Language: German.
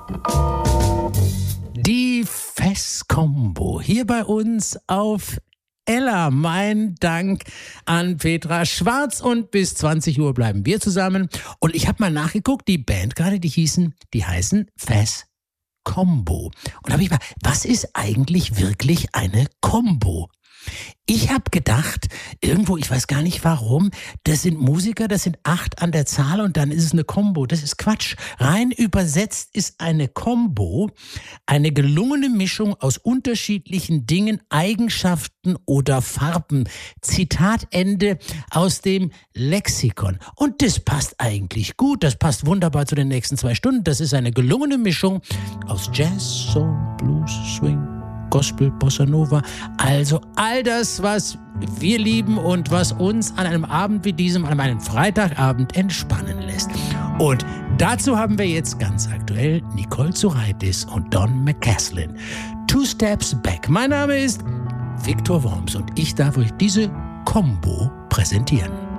Die Fest-Kombo hier bei uns auf Ella. Mein Dank an Petra Schwarz und bis 20 Uhr bleiben wir zusammen. Und ich habe mal nachgeguckt, die Band gerade, die heißen Fest-Kombo. Und da habe ich mal, was ist eigentlich wirklich eine Kombo? Ich habe gedacht, irgendwo, ich weiß gar nicht warum, das sind Musiker, das sind 8 an der Zahl und dann ist es eine Kombo. Das ist Quatsch. Rein übersetzt ist eine Kombo eine gelungene Mischung aus unterschiedlichen Dingen, Eigenschaften oder Farben. Zitat Ende aus dem Lexikon. Und das passt eigentlich gut. Das passt wunderbar zu den nächsten 2 Stunden. Das ist eine gelungene Mischung aus Jazz, Soul, Blues, Swing, Gospel, Bossa Nova, also all das, was wir lieben und was uns an einem Abend wie diesem, an einem Freitagabend entspannen lässt. Und dazu haben wir jetzt ganz aktuell Nicole Zuraitis und Don McCaslin. 2 Steps Back. Mein Name ist Viktor Worms und ich darf euch diese Kombo präsentieren.